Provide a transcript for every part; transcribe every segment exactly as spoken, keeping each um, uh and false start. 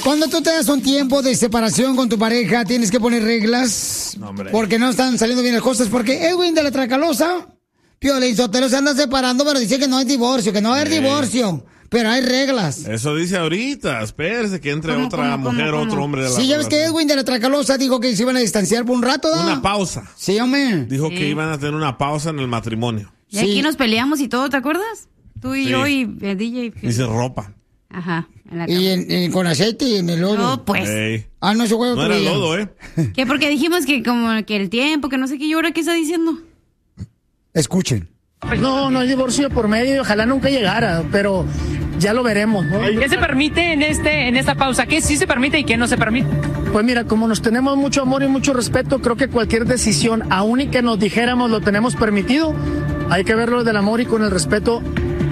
cuando tú te das un tiempo de separación con tu pareja, tienes que poner reglas. No, porque no están saliendo bien las cosas. Porque Edwin de la Tracalosa, Piolín Sotelo, se anda separando, pero dice que no hay divorcio, que no va a haber sí. divorcio. Pero hay reglas. Eso dice ahorita. Espérese que entre otra cómo, mujer o otro hombre de la Sí, ya ves que Edwin de la Tracalosa dijo que se iban a distanciar por un rato, ¿no? Una pausa. Sí, hombre. Dijo sí. que iban a tener una pausa en el matrimonio. Y aquí sí. nos peleamos y todo, ¿te acuerdas? Tú y sí. yo y el D J. Y sin ropa. Ajá. En la cama. Y en, en, con aceite y en el lodo. No, pues. Hey. Ah, no, se juega No era el lodo, ¿eh? ¿Qué? Porque dijimos que como que el tiempo, que no sé qué, ¿y ahora qué está diciendo? Escuchen. No, no hay divorcio por medio y ojalá nunca llegara, pero ya lo veremos, ¿no? ¿Qué se permite en este en esta pausa? ¿Qué sí se permite y qué no se permite? Pues mira, como nos tenemos mucho amor y mucho respeto, creo que cualquier decisión, aun y que nos dijéramos lo tenemos permitido, hay que verlo del amor y con el respeto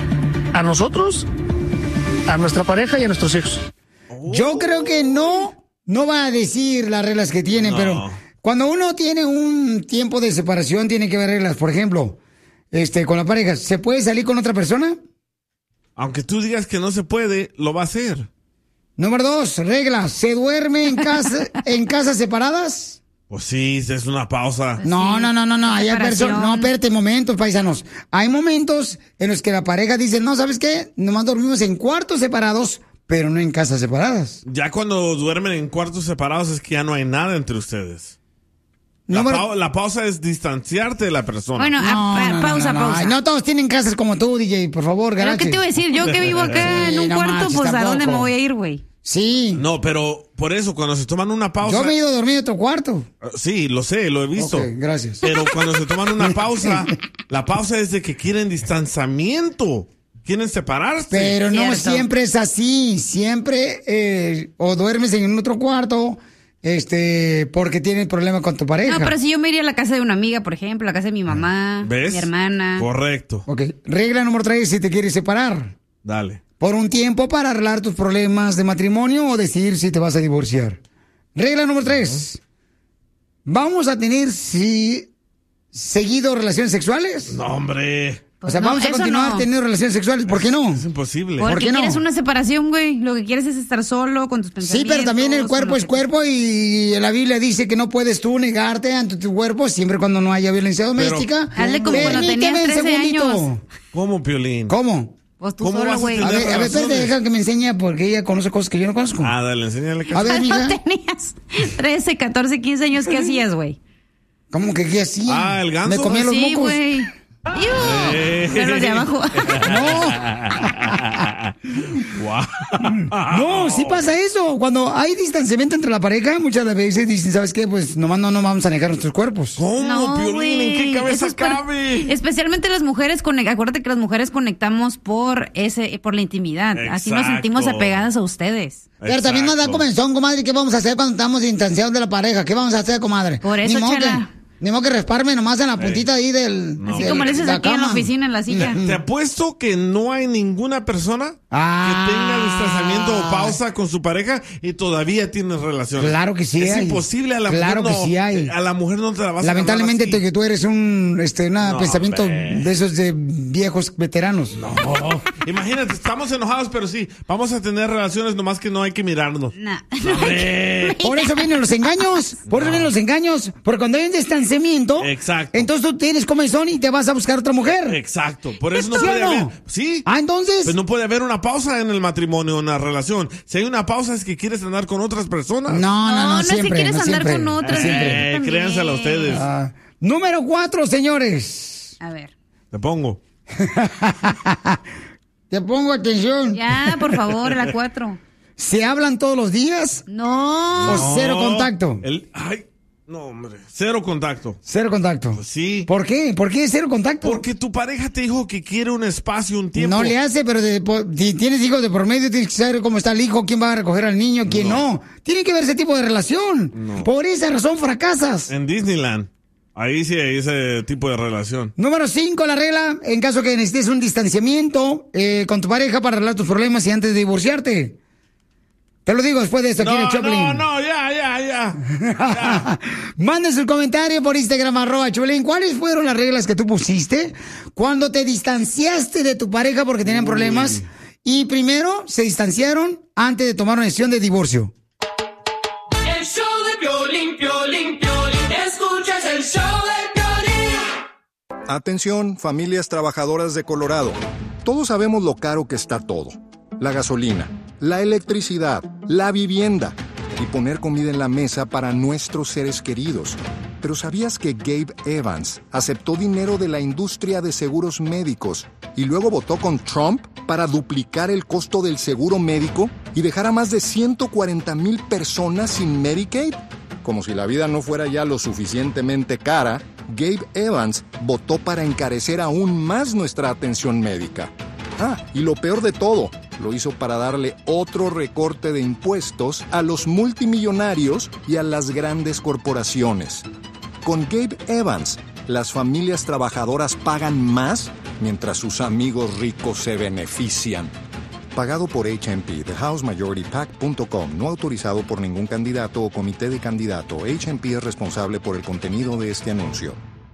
a nosotros, a nuestra pareja y a nuestros hijos. Yo creo que no, no va a decir las reglas que tienen, no. Pero cuando uno tiene un tiempo de separación, tiene que haber reglas. Por ejemplo, este, con la pareja, ¿se puede salir con otra persona? Aunque tú digas que no se puede, lo va a hacer. Número dos, reglas. ¿Se duerme en casa, en casas separadas? Pues sí, es una pausa. No, no, no, no, no. Hay personas, no, espérate, momentos, paisanos. Hay momentos en los que la pareja dice, no, ¿sabes qué? Nomás dormimos en cuartos separados, pero no en casas separadas. Ya cuando duermen en cuartos separados es que ya no hay nada entre ustedes. La, Número... pa- la pausa es distanciarte de la persona. Bueno, no, a, a, no, pausa, no, no, pausa. No. no todos tienen casas como tú, D J, por favor, garache. ¿Pero qué te iba a decir? Yo que vivo acá sí, en un no cuarto, manches, pues tampoco. ¿A dónde me voy a ir, güey? Sí. No, pero por eso, cuando se toman una pausa... Yo me he ido a dormir en otro cuarto. Sí, lo sé, lo he visto. Ok, gracias. Pero cuando se toman una pausa, la pausa es de que quieren distanciamiento. Quieren separarse. Pero no Cierto. siempre es así. Siempre eh, o duermes en otro cuarto... Este, porque tienes problema con tu pareja. No, pero si yo me iría a la casa de una amiga, por ejemplo, la casa de mi mamá, ¿Ves? mi hermana. Correcto. Ok, regla número tres, si te quieres separar. Dale. Por un tiempo para arreglar tus problemas de matrimonio o decidir si te vas a divorciar. Regla número tres. ¿Vamos a tener si seguido relaciones sexuales? No, hombre. O sea, No, vamos a eso continuar no. teniendo relaciones sexuales. ¿Por qué no? Es imposible. Porque ¿Por qué no? quieres una separación, güey. Lo que quieres es estar solo con tus Sí, pensamientos. pero también el con cuerpo lo es que- cuerpo y la Biblia dice que no puedes tú negarte ante tu cuerpo siempre y cuando no haya violencia doméstica. Hazle como cuando tenías Permíteme un trece segundito. años. ¿Cómo, Piolín? ¿Cómo? Pues tú ¿Cómo solo, vas a güey. tener- A ver, a ver, razones. espérate, deja que me enseñe porque ella conoce cosas que yo no conozco. Ah, dale, enséñale. A ver, mija. Cuando tenías trece, catorce, quince años, ¿qué hacías, güey? ¿Cómo que qué hacía? Ah, ¿el ganso? Me comía los Sí, mocos. güey. Eh. Pero los de abajo. Wow. No, sí pasa eso. Cuando hay distanciamiento entre la pareja, muchas veces dicen, ¿sabes qué? Pues nomás no nos vamos a negar nuestros cuerpos. ¿Cómo, No, Piolín? ¿En qué güey. cabeza Eso es para- cabe? Especialmente las mujeres, conec- acuérdate que las mujeres conectamos por ese, por la intimidad. Así nos Exacto. sentimos apegadas a ustedes. Pero también nos da Exacto. comenzón, comadre. ¿Qué vamos a hacer cuando estamos distanciados de la pareja? ¿Qué vamos a hacer, comadre? Por eso, ni modo chala. que, ni modo que resparme nomás en la puntita ahí del. No. Así del- como le de dices la aquí en la cama. oficina, en la silla. Te apuesto que no hay ninguna persona Ah. que tenga distanciamiento o pausa con su pareja y todavía tiene relaciones. Claro que sí Es hay. imposible a la Claro mujer. que no- sí hay. A la mujer no te la vas Lamentablemente a ganar te- que tú eres un este una No, pensamiento hombre. de esos de viejos veteranos. No. Imagínate, estamos enojados, pero sí, vamos a tener relaciones, nomás que no hay que mirarnos. Nah. Hombre. Por eso vienen los engaños. Por eso vienen los engaños. Porque cuando hay un distanciamiento, Exacto. entonces tú tienes comezón y te vas a buscar otra mujer. Exacto, por eso no ¿Sí o puede no? haber. Sí. Ah, entonces. Pues no puede haber una pausa en el matrimonio, en una relación. Si hay una pausa es que quieres andar con otras personas. No, no, no, No, no es que siempre. quieres no andar siempre. con otras. Eh, También. créansela ustedes. Ah, número cuatro, señores. A ver. Te pongo. Te pongo atención. Ya, por favor, la cuatro. ¿Se hablan todos los días No. o cero No, contacto? el- ay, no, hombre. Cero contacto. Cero contacto. Pues sí. ¿Por qué? ¿Por qué cero contacto? Porque tu pareja te dijo que quiere un espacio, un tiempo. No le hace, pero de- por- si tienes hijos de por medio, tienes que saber cómo está el hijo, quién va a recoger al niño, quién no. Tiene que ver ese tipo de relación. No. Por esa razón fracasas. En Disneyland. Ahí sí hay ese tipo de relación. Número cinco, la regla, en caso que necesites un distanciamiento eh, con tu pareja para arreglar tus problemas y antes de divorciarte. Te lo digo después de esto aquí en el No, Choplin. no, no, ya, ya, ya. Ya. Manden su comentario por Instagram, arroba Choplin. ¿Cuáles fueron las reglas que tú pusiste cuando te distanciaste de tu pareja porque tenían problemas y primero se distanciaron antes de tomar una decisión de divorcio. El show de Piolín, Piolín, Piolín. Escuchas el show de Piolín. Atención, familias trabajadoras de Colorado. Todos sabemos lo caro que está todo. La gasolina, la electricidad, la vivienda y poner comida en la mesa para nuestros seres queridos. Pero ¿sabías que Gabe Evans aceptó dinero de la industria de seguros médicos y luego votó con Trump para duplicar el costo del seguro médico y dejar a más de ciento cuarenta mil personas sin Medicaid? Como si la vida no fuera ya lo suficientemente cara, Gabe Evans votó para encarecer aún más nuestra atención médica. Ah, y lo peor de todo, lo hizo para darle otro recorte de impuestos a los multimillonarios y a las grandes corporaciones. Con Gabe Evans, las familias trabajadoras pagan más mientras sus amigos ricos se benefician. Pagado por H M P, the house majority pac punto com, no autorizado por ningún candidato o comité de candidato. H M P es responsable por el contenido de este anuncio.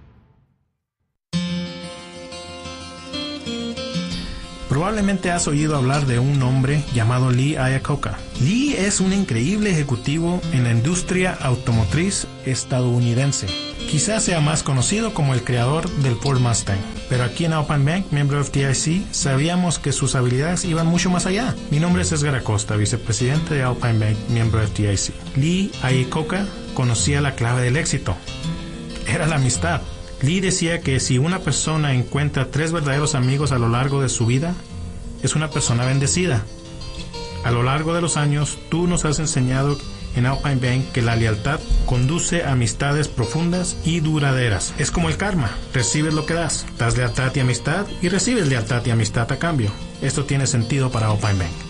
Probablemente has oído hablar de un hombre llamado Lee Iacocca. Lee es un increíble ejecutivo en la industria automotriz estadounidense. Quizás sea más conocido como el creador del Ford Mustang. Pero aquí en Alpine Bank, miembro de F D I C, sabíamos que sus habilidades iban mucho más allá. Mi nombre es Edgar Acosta, vicepresidente de Alpine Bank, miembro de F D I C. Lee Iacocca conocía la clave del éxito. Era la amistad. Lee decía que si una persona encuentra tres verdaderos amigos a lo largo de su vida, es una persona bendecida. A lo largo de los años, tú nos has enseñado en Alpine Bank que la lealtad conduce a amistades profundas y duraderas. Es como el karma, recibes lo que das. Das lealtad y amistad y recibes lealtad y amistad a cambio. Esto tiene sentido para Alpine Bank.